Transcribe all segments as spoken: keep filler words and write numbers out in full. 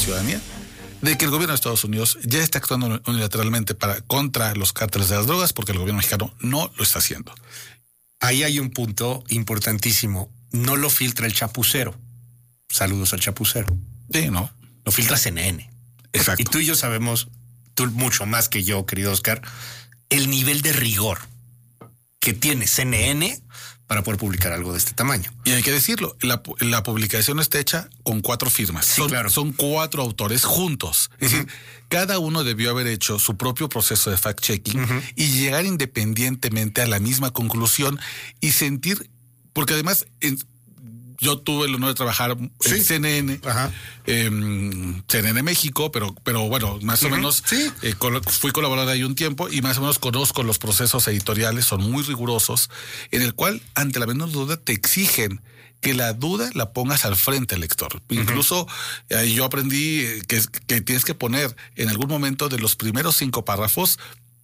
ciudadanía de que el gobierno de Estados Unidos ya está actuando unilateralmente para, contra los cárteles de las drogas, porque el gobierno mexicano no lo está haciendo. Ahí hay un punto importantísimo. No lo filtra el chapucero. Saludos al chapucero. Sí, no. Lo filtra C N N. Exacto. Y tú y yo sabemos, tú mucho más que yo, querido Oscar, el nivel de rigor que tiene C N N para poder publicar algo de este tamaño. Y hay que decirlo, la, la publicación está hecha con cuatro firmas. Sí, son, claro. Son cuatro autores juntos. Es uh-huh. decir, cada uno debió haber hecho su propio proceso de fact-checking uh-huh. y llegar independientemente a la misma conclusión y sentir, porque además en, yo tuve el honor de trabajar sí. en C N N, Ajá. Eh, C N N México, pero, pero bueno, más uh-huh. o menos sí. eh, col- fui colaborador ahí un tiempo y más o menos conozco los procesos editoriales, son muy rigurosos, en el cual ante la menor duda te exigen que la duda la pongas al frente del lector. Uh-huh. Incluso eh, yo aprendí que, que tienes que poner en algún momento de los primeros cinco párrafos: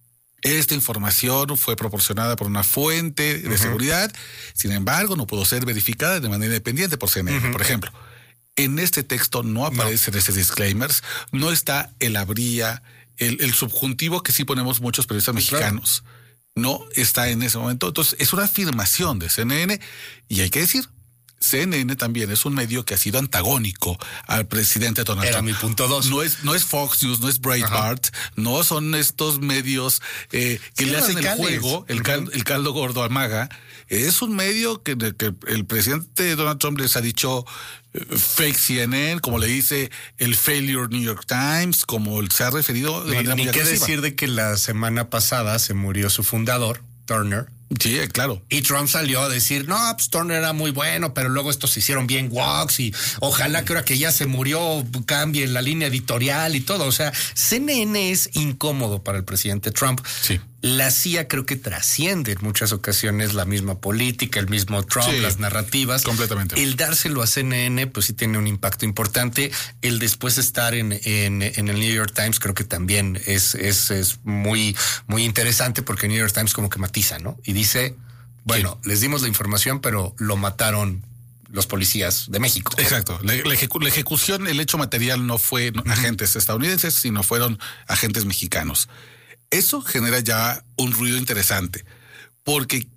esta información fue proporcionada por una fuente de uh-huh. seguridad, sin embargo, no pudo ser verificada de manera independiente por C N N, uh-huh. por ejemplo. En este texto no aparecen no. estos disclaimers, no está el habría, el, el subjuntivo que sí ponemos muchos periodistas mexicanos, claro. no está en ese momento. Entonces, es una afirmación de C N N y hay que decir, C N N también es un medio que ha sido antagónico al presidente Donald Era Trump. mi punto dos. No es, no es Fox News, no es Breitbart, Ajá. no son estos medios eh, que sí, le hacen radicales. el juego, el, uh-huh. caldo, el caldo gordo al MAGA. Es un medio que, que el presidente Donald Trump les ha dicho eh, fake C N N, como le dice el failure New York Times, como se ha referido de ni, manera ni muy qué agresiva. decir de que la semana pasada se murió su fundador, Turner. Sí, claro. Y Trump salió a decir, no, pues Turner era muy bueno, pero luego estos se hicieron bien woks y ojalá que ahora que ya se murió cambie la línea editorial y todo. O sea, C N N es incómodo para el presidente Trump. Sí. La C I A creo que trasciende en muchas ocasiones la misma política, el mismo Trump, sí, las narrativas. Completamente. El dárselo a C N N, pues sí tiene un impacto importante. El después estar en, en, en el New York Times creo que también es, es, es muy, muy interesante porque el New York Times como que matiza, ¿no? Y dice, bueno, sí, les dimos la información, pero lo mataron los policías de México. Exacto. La, la, ejecu- la ejecución, el hecho material no fue uh-huh. agentes estadounidenses, sino fueron agentes mexicanos. Eso genera ya un ruido interesante, porque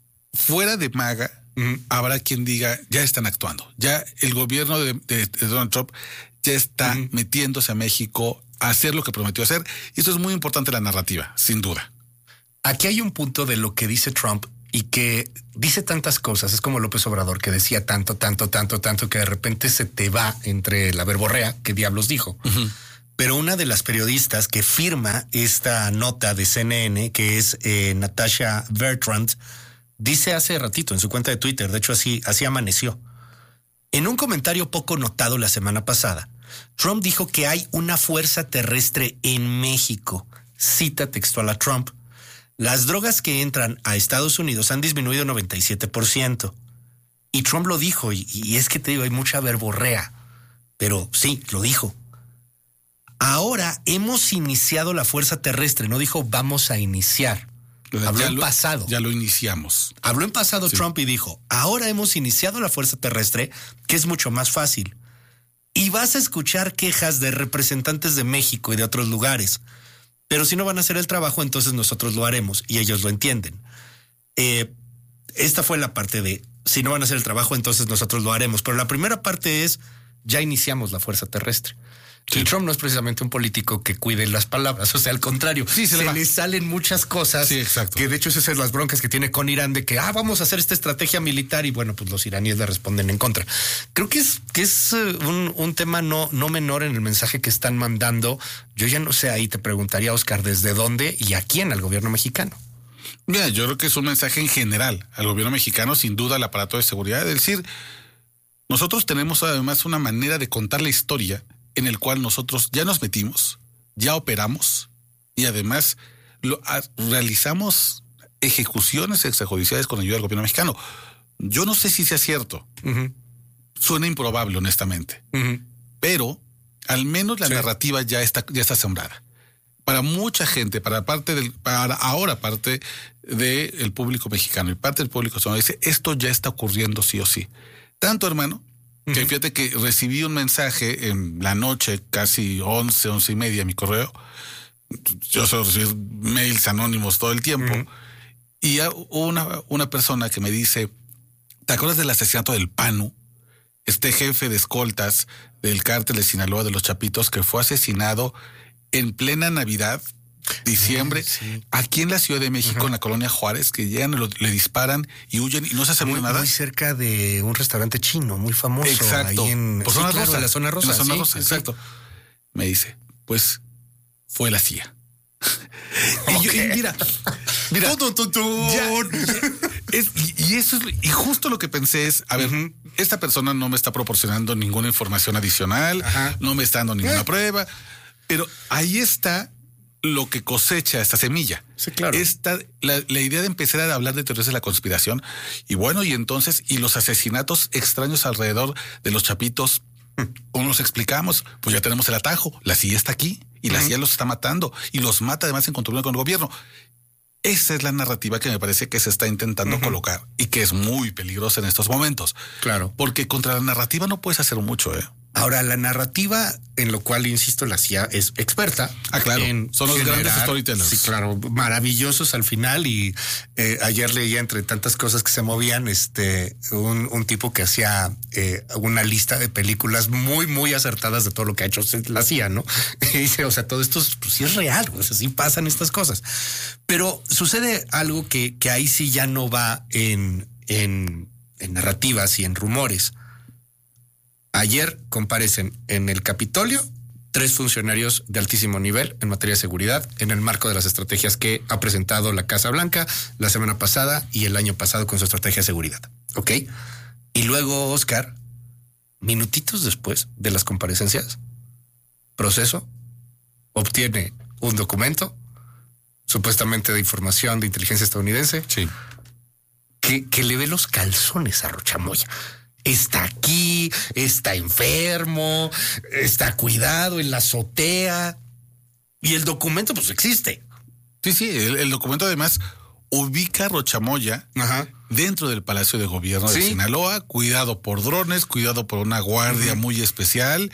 fuera de MAGA uh-huh. habrá quien diga, ya están actuando, ya el gobierno de, de, de Donald Trump ya está uh-huh. metiéndose a México a hacer lo que prometió hacer, y eso es muy importante, la narrativa, sin duda. Aquí hay un punto de lo que dice Trump y que dice tantas cosas, es como López Obrador, que decía tanto, tanto, tanto, tanto, que de repente se te va entre la verborrea, ¿qué diablos dijo? Uh-huh. Pero una de las periodistas que firma esta nota de C N N, que es eh, Natasha Bertrand, dice hace ratito en su cuenta de Twitter, de hecho así, así amaneció. En un comentario poco notado la semana pasada, Trump dijo que hay una fuerza terrestre en México. Cita textual a Trump. Las drogas que entran a Estados Unidos han disminuido noventa y siete por ciento. Y Trump lo dijo, y, y es que te digo, hay mucha verborrea, pero sí, lo dijo. Ahora hemos iniciado la fuerza terrestre, no dijo vamos a iniciar. Habló en pasado. Ya lo iniciamos. Habló en pasado sí. Trump y dijo, ahora hemos iniciado la fuerza terrestre, que es mucho más fácil. Y vas a escuchar quejas de representantes de México y de otros lugares. Pero si no van a hacer el trabajo, entonces nosotros lo haremos. Y ellos lo entienden. Eh, esta fue la parte de, si no van a hacer el trabajo, entonces nosotros lo haremos. Pero la primera parte es, ya iniciamos la fuerza terrestre. Sí. Y Trump no es precisamente un político que cuide las palabras, o sea, al contrario, sí, se, se le, le salen muchas cosas, sí, exacto. que de hecho esas son las broncas que tiene con Irán, de que, ah, vamos a hacer esta estrategia militar, y bueno, pues los iraníes le responden en contra. Creo que es, que es un, un tema no, no menor en el mensaje que están mandando. Yo ya no sé, ahí te preguntaría, Oscar, ¿desde dónde y a quién? Al gobierno mexicano. Mira, yo creo que es un mensaje en general al gobierno mexicano, sin duda al aparato de seguridad, es decir, nosotros tenemos además una manera de contar la historia en el cual nosotros ya nos metimos, ya operamos y además lo, a, realizamos ejecuciones extrajudiciales con ayuda del gobierno mexicano. Yo no sé si sea cierto. Uh-huh. Suena improbable, honestamente. Uh-huh. Pero al menos la sí. narrativa ya está, ya está sembrada. Para mucha gente, para parte del, para ahora parte del público mexicano y parte del público estadounidense, esto ya está ocurriendo sí o sí. Tanto, hermano, Que fíjate que recibí un mensaje en la noche, casi once, once y media, mi correo. Yo suelo recibir mails anónimos todo el tiempo. Uh-huh. Y hubo una, una persona que me dice, ¿te acuerdas del asesinato del Panu? Este jefe de escoltas del cártel de Sinaloa de los Chapitos que fue asesinado en plena Navidad, diciembre, sí, sí. aquí en la Ciudad de México, uh-huh. en la colonia Juárez, que llegan, lo, le disparan y huyen y no se hace muy, nada. Muy cerca de un restaurante chino muy famoso. Exacto. Ahí en, Por sí, zona claro, rosa. En la zona rosa. En la zona sí, rosa, sí, exacto. Sí. Me dice, pues fue la C I A. Okay. y, yo, y mira, mira, tum, tum, tum. Ya, es, y, y eso es, y justo lo que pensé es, a ver, uh-huh. esta persona no me está proporcionando ninguna información adicional, uh-huh. no me está dando ninguna uh-huh. prueba, pero ahí está lo que cosecha esta semilla. Sí, claro. Esta, la, la idea de empezar a hablar de teorías de la conspiración, y bueno, y entonces, y los asesinatos extraños alrededor de los Chapitos, ¿cómo nos explicamos? Pues ya tenemos el atajo, la C I A está aquí. Y la C I A los está matando y los mata además en contubernio con el gobierno. Esa es la narrativa que me parece que se está intentando uh-huh. colocar y que es muy peligrosa en estos momentos. Claro. Porque contra la narrativa no puedes hacer mucho, ¿eh? Ahora, la narrativa, en lo cual, insisto, la C I A es experta. Ah, claro. En Son los generar, grandes storytellers. Sí, claro. Maravillosos al final. Y eh, ayer leía, entre tantas cosas que se movían, este un, un tipo que hacía eh, una lista de películas muy, muy acertadas de todo lo que ha hecho la C I A, ¿no? Y dice, o sea, todo esto pues, sí es real. O sea, sí pasan estas cosas. Pero sucede algo que, que ahí sí ya no va en, en, en narrativas y en rumores. Ayer comparecen en el Capitolio tres funcionarios de altísimo nivel en materia de seguridad en el marco de las estrategias que ha presentado la Casa Blanca la semana pasada y el año pasado con su estrategia de seguridad. ¿Ok? Y luego, Oscar, minutitos después de las comparecencias, Proceso obtiene un documento supuestamente de información de inteligencia estadounidense sí. que, que le ve los calzones a Rochamoya. Está aquí, está enfermo, está cuidado en la azotea. Y el documento, pues, existe. Sí, sí, el, el documento además ubica a Rochamoya Ajá. dentro del Palacio de Gobierno ¿Sí? de Sinaloa, cuidado por drones, cuidado por una guardia uh-huh. muy especial.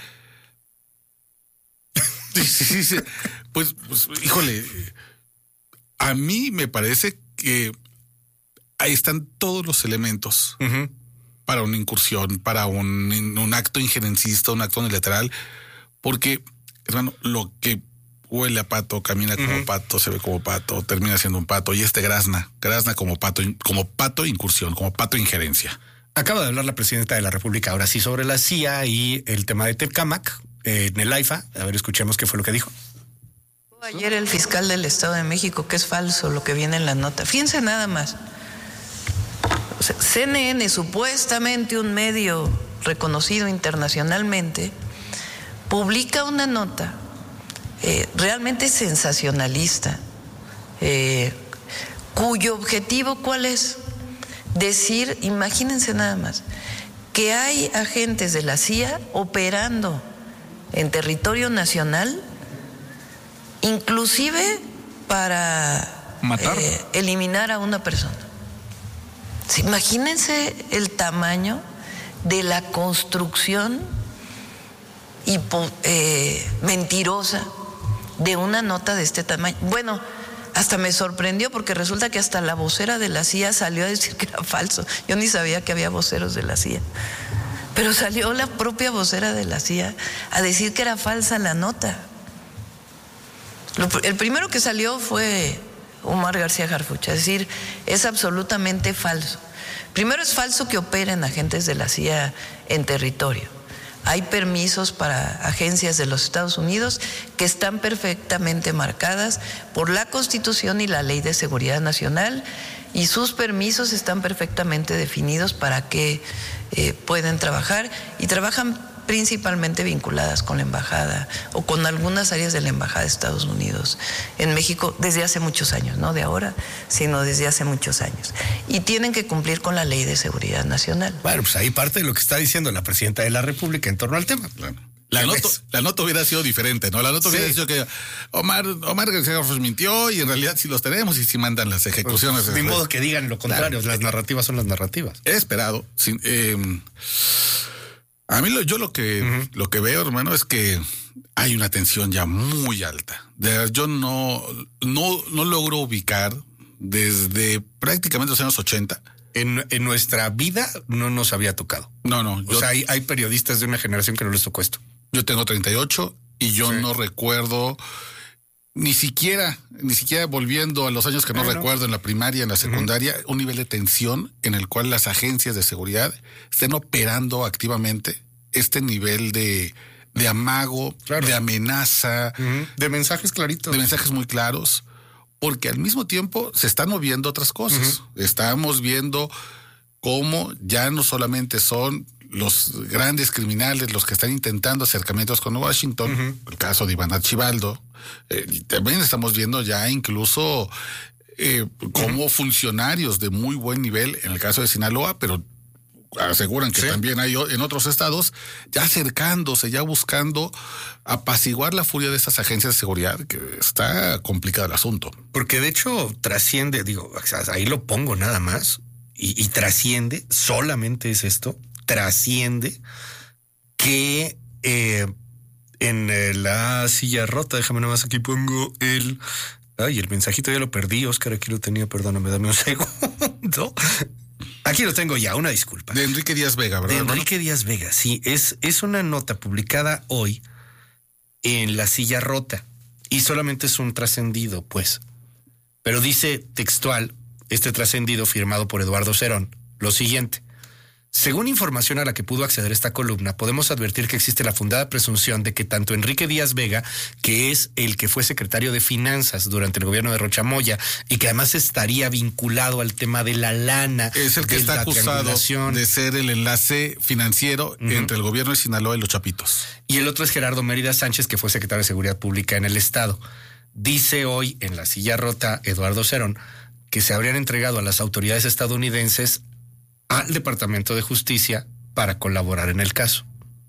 Sí, sí, sí. Pues, pues, híjole, a mí me parece que ahí están todos los elementos. Uh-huh. Para una incursión, para un, un acto injerencista, un acto unilateral, porque, hermano, lo que huele a pato, camina como uh-huh. pato, se ve como pato, termina siendo un pato, y este grazna, grazna como pato, como pato incursión, como pato injerencia. Acaba de hablar la presidenta de la República ahora sí sobre la C I A y el tema de Tecámac eh, en el AIFA. A ver, escuchemos qué fue lo que dijo. Ayer el fiscal del Estado de México, que es falso lo que viene en la nota. Fíjense nada más. O sea, C N N, supuestamente un medio reconocido internacionalmente, publica una nota eh, realmente sensacionalista, eh, cuyo objetivo, ¿cuál es? Decir, imagínense nada más, que hay agentes de la C I A operando en territorio nacional, inclusive para matar, eh, eliminar a una persona. Imagínense el tamaño de la construcción hipo, eh, mentirosa de una nota de este tamaño. Bueno, hasta me sorprendió porque resulta que hasta la vocera de la C I A salió a decir que era falso. Yo ni sabía que había voceros de la C I A. Pero salió la propia vocera de la C I A a decir que era falsa la nota. El primero que salió fue Omar García Harfuch, es decir, es absolutamente falso. Primero, es falso que operen agentes de la C I A en territorio. Hay permisos para agencias de los Estados Unidos que están perfectamente marcadas por la Constitución y la Ley de Seguridad Nacional, y sus permisos están perfectamente definidos para que eh, pueden trabajar, y trabajan principalmente vinculadas con la embajada o con algunas áreas de la embajada de Estados Unidos en México desde hace muchos años, no de ahora, sino desde hace muchos años. Y tienen que cumplir con la Ley de Seguridad Nacional. Bueno, pues ahí parte de lo que está diciendo la presidenta de la República en torno al tema. Claro. La nota, la nota hubiera sido diferente, ¿no? La nota sí. hubiera dicho que Omar, Omar García Harfuch mintió y en realidad sí los tenemos y sí mandan las ejecuciones. Pues, de modo que digan lo contrario, claro. Las narrativas son las narrativas. He esperado. Sin, eh, A mí lo, yo lo que, uh-huh. lo que veo, hermano, es que hay una tensión ya muy alta. De, yo no, no, no logro ubicar desde prácticamente los años ochenta. En, en nuestra vida no nos había tocado. No, no. Yo, o sea, hay, hay periodistas de una generación que no les tocó esto. Yo tengo treinta y ocho y yo sí. no recuerdo ni siquiera, ni siquiera volviendo a los años que no bueno. recuerdo en la primaria, en la secundaria, uh-huh. un nivel de tensión en el cual las agencias de seguridad estén operando activamente este nivel de, de amago, claro. de amenaza, uh-huh. de mensajes claritos. De mensajes muy claros, porque al mismo tiempo se están moviendo otras cosas. Uh-huh. Estamos viendo cómo ya no solamente son los grandes criminales los que están intentando acercamientos con Washington, uh-huh. el caso de Iván Archibaldo, eh, también estamos viendo ya incluso eh, como uh-huh. funcionarios de muy buen nivel, en el caso de Sinaloa, pero aseguran que sí. también hay en otros estados, ya acercándose, ya buscando apaciguar la furia de estas agencias de seguridad, que está complicado el asunto. Porque de hecho trasciende, digo, ahí lo pongo nada más, y, y trasciende, solamente es esto, trasciende que eh, en eh, la silla rota, déjame nada más, aquí pongo el... Ay, el mensajito ya lo perdí, Oscar, aquí lo tenía, perdóname, dame un segundo. Aquí lo tengo ya, una disculpa. De Enrique Díaz Vega, ¿verdad? De Enrique hermano? Díaz Vega, sí. Es, es una nota publicada hoy en La Silla Rota y solamente es un trascendido, pues. Pero dice textual, este trascendido firmado por Eduardo Cerón, lo siguiente. Según información a la que pudo acceder esta columna, podemos advertir que existe la fundada presunción de que tanto Enrique Díaz Vega, que es el que fue secretario de Finanzas durante el gobierno de Rocha Moya y que además estaría vinculado al tema de la lana. Es el que está acusado de ser el enlace financiero uh-huh. entre el gobierno de Sinaloa y los Chapitos. Y el otro es Gerardo Mérida Sánchez, que fue secretario de Seguridad Pública en el Estado. Dice hoy en La Silla Rota Eduardo Cerón que se habrían entregado a las autoridades estadounidenses al Departamento de Justicia para colaborar en el caso.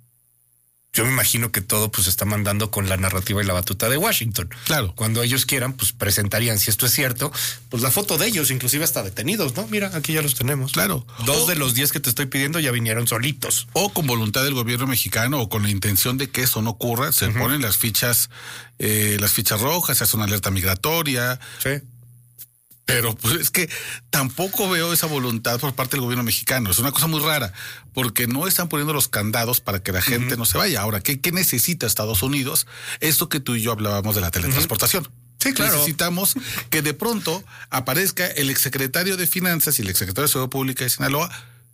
Yo me imagino que todo pues está mandando con la narrativa y la batuta de Washington. Claro. Cuando ellos quieran, pues presentarían, si esto es cierto, pues la foto de ellos, inclusive hasta detenidos, ¿no? Mira, aquí ya los tenemos. Claro. Dos o, de los diez que te estoy pidiendo ya vinieron solitos. O con voluntad del gobierno mexicano o con la intención de que eso no ocurra, se uh-huh. ponen las fichas, eh, las fichas rojas, se hace una alerta migratoria. Sí. Pero pues es que tampoco veo esa voluntad por parte del gobierno mexicano. Es una cosa muy rara, porque no están poniendo los candados para que la gente uh-huh. no se vaya. Ahora, ¿qué, qué necesita Estados Unidos? Esto que tú y yo hablábamos de la teletransportación. Uh-huh. Sí, claro. Necesitamos que de pronto aparezca el exsecretario de Finanzas y el exsecretario de Seguridad Pública de Sinaloa.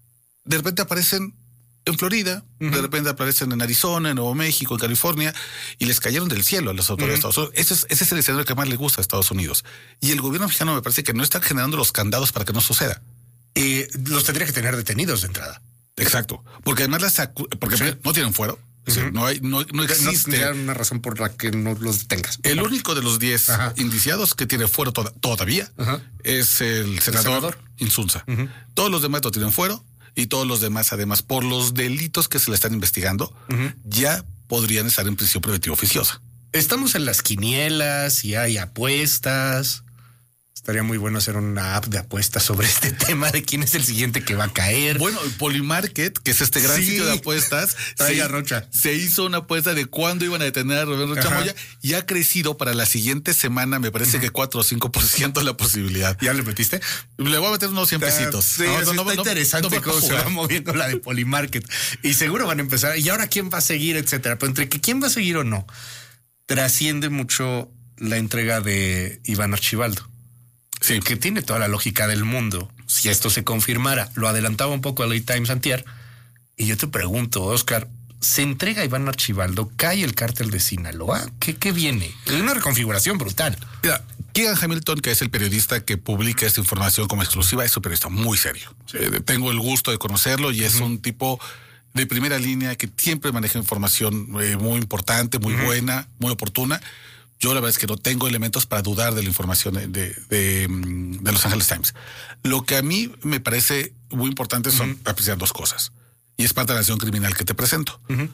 De repente aparecen en Florida, uh-huh. de repente aparecen en Arizona, en Nuevo México, en California, y les cayeron del cielo a las autoridades uh-huh. de Estados Unidos. Ese es, ese es el escenario que más le gusta a Estados Unidos. Y el gobierno mexicano me parece que no está generando los candados para que no suceda. Eh, los tendría que tener detenidos de entrada. Exacto. Porque además las acu- porque sí. no tienen fuero. Uh-huh. O sea, no, hay, no, no existe no una razón por la que no los detengas. El único de los diez uh-huh. indiciados que tiene fuero toda, todavía uh-huh. es el senador, ¿El senador? Insunza. Uh-huh. Todos los demás no tienen fuero. Y todos los demás, además, por los delitos que se le están investigando, uh-huh. ya podrían estar en prisión preventiva oficiosa. Estamos en las quinielas y hay apuestas. Estaría muy bueno hacer una app de apuestas sobre este tema de quién es el siguiente que va a caer. Bueno, Polymarket, que es este gran sí. sitio de apuestas, se, Rocha. se hizo una apuesta de cuándo iban a detener a Rubén Rocha Moya y ha crecido para la siguiente semana, me parece uh-huh. que cuatro o cinco por ciento la posibilidad. ¿Ya le metiste? Le voy a meter unos cien pesitos. Sí, no, no, no, está no, interesante no, no cómo se va moviendo la de Polymarket. Y seguro van a empezar. ¿Y ahora quién va a seguir, etcétera? Pero entre que quién va a seguir o no, trasciende mucho la entrega de Iván Archibaldo. Sí, que tiene toda la lógica del mundo. Si esto se confirmara, lo adelantaba un poco a L A Times antier. Y yo te pregunto, Oscar, ¿se entrega Iván Archibaldo? ¿Cae el cártel de Sinaloa? ¿Qué, qué viene? Es una reconfiguración brutal. Mira, Keegan Hamilton, que es el periodista que publica esta información como exclusiva, es un periodista muy serio. Sí. Eh, tengo el gusto de conocerlo y es uh-huh. un tipo de primera línea que siempre maneja información eh, muy importante, muy uh-huh. buena, muy oportuna. Yo la verdad es que no tengo elementos para dudar de la información de, de, de, de Los Angeles Times. Lo que a mí me parece muy importante son uh-huh. apreciar dos cosas. Y es parte de la acción criminal que te presento. Uh-huh.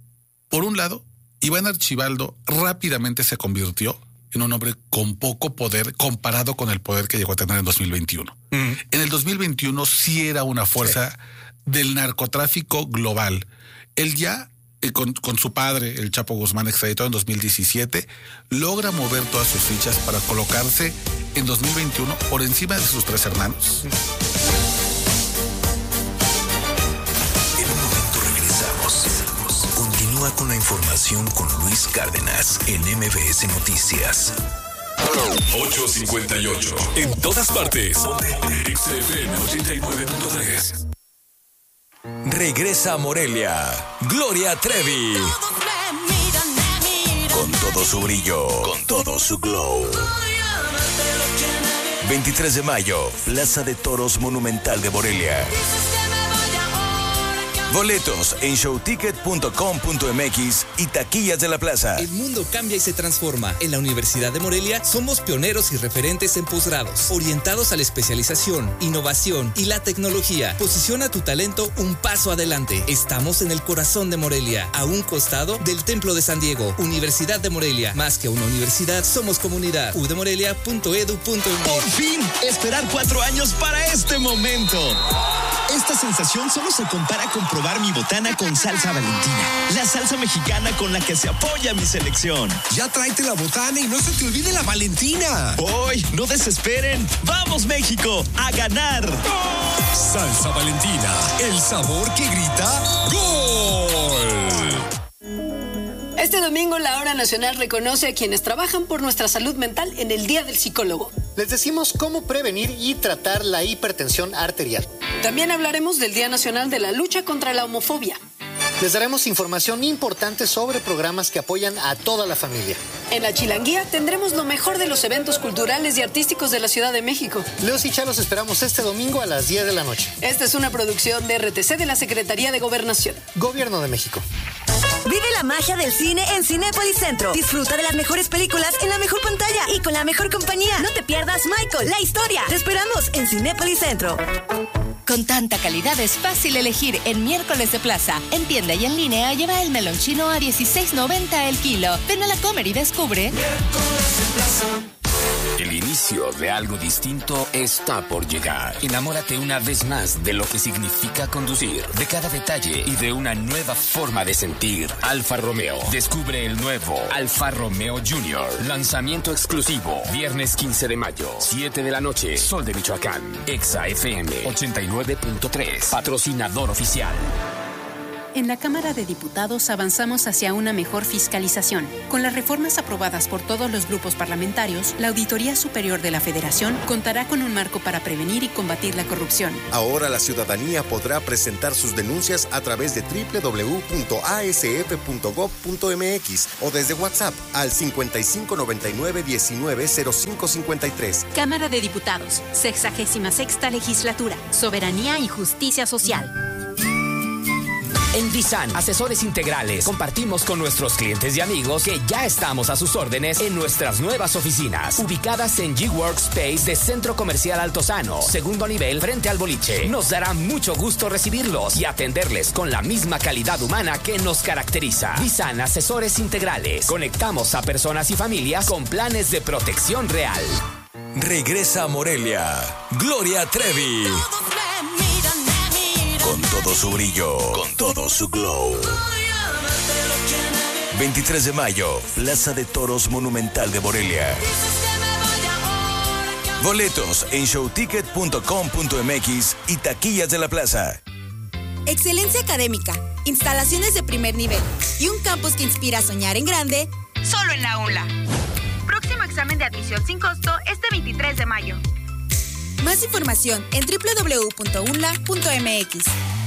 Por un lado, Iván Archibaldo rápidamente se convirtió en un hombre con poco poder comparado con el poder que llegó a tener en dos mil veintiuno. Uh-huh. En el dos mil veintiuno sí era una fuerza sí. del narcotráfico global. Él ya, eh, con, con su padre, el Chapo Guzmán, extraditado en dos mil diecisiete, logra mover todas sus fichas para colocarse en dos mil veintiuno por encima de sus tres hermanos. En un momento regresamos. Continúa con la información con Luis Cárdenas en M B S Noticias. ocho cincuenta y ocho. En todas partes. X F M ochenta y nueve punto tres. Regresa a Morelia Gloria Trevi. Con todo su brillo, con todo su glow. veintitrés de mayo, Plaza de Toros Monumental de Morelia. Boletos en showticket punto com punto m x y taquillas de la plaza. El mundo cambia y se transforma. En la Universidad de Morelia somos pioneros y referentes en posgrados, orientados a la especialización, innovación y la tecnología. Posiciona tu talento un paso adelante. Estamos en el corazón de Morelia, a un costado del Templo de San Diego. Universidad de Morelia, más que una universidad, somos comunidad. u de morelia punto e d u punto m x. Por fin, esperar cuatro años para este momento. Esta sensación solo se compara con probar mi botana con salsa Valentina, la salsa mexicana con la que se apoya mi selección. Ya tráete la botana y no se te olvide la Valentina. ¡Hoy! ¡No desesperen! ¡Vamos, México! ¡A ganar! ¡Gol! Salsa Valentina, el sabor que grita ¡Gol! Este domingo la Hora Nacional reconoce a quienes trabajan por nuestra salud mental en el Día del Psicólogo. Les decimos cómo prevenir y tratar la hipertensión arterial. También hablaremos del Día Nacional de la Lucha contra la Homofobia. Les daremos información importante sobre programas que apoyan a toda la familia. En la Chilanguía tendremos lo mejor de los eventos culturales y artísticos de la Ciudad de México. Leos y Chá los esperamos este domingo a las diez de la noche. Esta es una producción de R T C de la Secretaría de Gobernación. Gobierno de México. Vive la magia del cine en Cinépolis Centro. Disfruta de las mejores películas en la mejor pantalla y con la mejor compañía. No te pierdas Michael, la historia. Te esperamos en Cinépolis Centro. Con tanta calidad es fácil elegir en Miércoles de Plaza. En tienda y en línea lleva el melón chino a dieciséis noventa el kilo. Ven a la Comer y descubre. Miércoles de Plaza. El inicio de algo distinto está por llegar. Enamórate una vez más de lo que significa conducir, de cada detalle y de una nueva forma de sentir. Alfa Romeo. Descubre el nuevo Alfa Romeo Junior. Lanzamiento exclusivo. Viernes quince de mayo, siete de la noche. Sol de Michoacán. Exa F M ochenta y nueve punto tres. Patrocinador oficial. En la Cámara de Diputados avanzamos hacia una mejor fiscalización. Con las reformas aprobadas por todos los grupos parlamentarios, la Auditoría Superior de la Federación contará con un marco para prevenir y combatir la corrupción. Ahora la ciudadanía podrá presentar sus denuncias a través de doble u doble u doble u punto a s f punto gob punto m x o desde WhatsApp al cincuenta y cinco noventa y nueve diecinueve cero cinco cincuenta y tres. Cámara de Diputados, sexagésima sexta legislatura, soberanía y justicia social. En Visan, asesores integrales, compartimos con nuestros clientes y amigos que ya estamos a sus órdenes en nuestras nuevas oficinas, ubicadas en G-Workspace de Centro Comercial Altozano, segundo nivel frente al boliche. Nos dará mucho gusto recibirlos y atenderles con la misma calidad humana que nos caracteriza. Visan, asesores integrales. Conectamos a personas y familias con planes de protección real. Regresa a Morelia Gloria Trevi. Con todo su brillo, con todo su glow. veintitrés de mayo, Plaza de Toros Monumental de Morelia. Boletos en showticket punto com punto m x y taquillas de la plaza. Excelencia académica, instalaciones de primer nivel y un campus que inspira a soñar en grande, solo en la UNLA. Próximo examen de admisión sin costo este veintitrés de mayo. Más información en doble u doble u doble u punto u n l a punto m x.